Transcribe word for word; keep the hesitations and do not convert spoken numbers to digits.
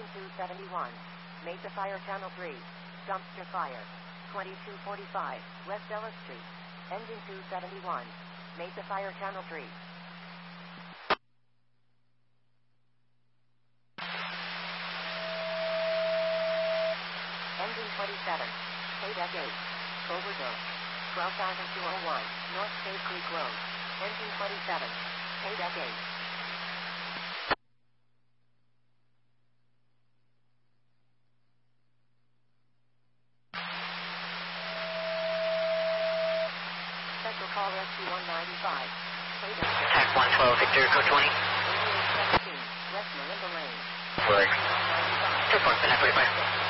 two seventy-one. Mesa Fire Channel three. Dumpster fire. twenty-two forty-five. West Ella Street. Engine two seventy-one. Mesa Fire Channel three. Engine twenty-seven. Paydeck eight. Overdose. twelve thousand two oh one. North Cave Creek Road. Engine twenty-seven. Paydeck eight. Central Call Rescue one ninety-five. Paydeck eight. Attack one twelve, Victor, code twenty. seventeen. West Melinda Lane. Word. two four, forty-five.